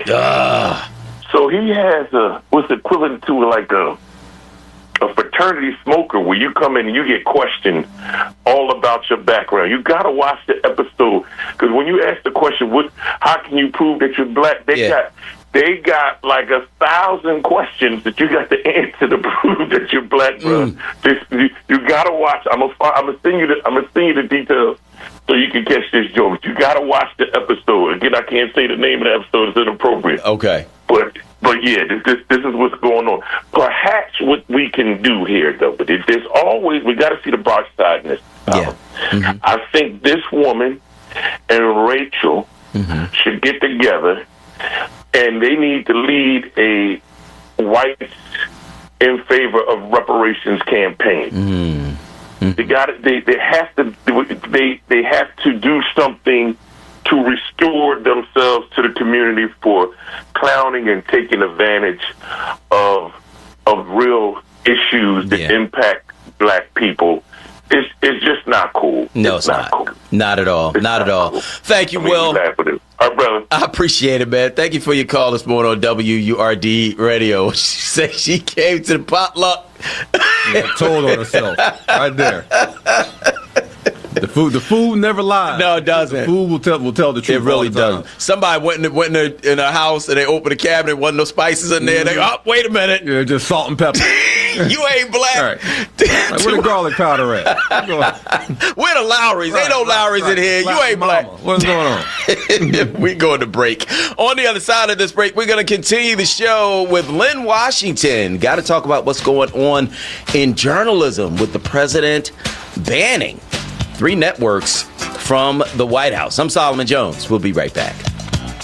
So he has what's equivalent to like a fraternity smoker where you come in and you get questioned all about your background. You got to watch the episode because when you ask the question, how can you prove that you're black? They got like 1,000 questions that you got to answer to prove that you're black, bro. You got to watch. I'm gonna send you the details so you can catch this joke. You got to watch the episode. Again, I can't say the name of the episode; it's inappropriate. Okay. But yeah, this is what's going on. Perhaps what we can do here, though, but there's always, we got to see the bright side in this. Yeah. Mm-hmm. I think this woman and Rachel should get together, and they need to lead a whites in favor of reparations campaign. Mm-hmm. They have to do something to restore themselves to the community for clowning and taking advantage of real issues that impact black people. It's just not cool. No, it's not. Cool. Not at all. Not at all. Cool. Thank you, Will. All right, brother. I appreciate it, man. Thank you for your call this morning on WURD Radio. She said she came to the potluck. Told on herself. Right there. The food never lies. No, it doesn't. The food will tell the truth. It really doesn't. Somebody went in a house and they opened a cabinet. Wasn't no spices in there. They go, wait a minute. Yeah, just salt and pepper. You ain't black. Right. Like, where the garlic powder at? Where the Lowrys? Ain't no Lowrys in here. You ain't black. What's going on? We going to break. On the other side of this break, we're going to continue the show with Lynn Washington. Got to talk about what's going on in journalism with the president banning 3 networks from the White House. I'm Solomon Jones. We'll be right back.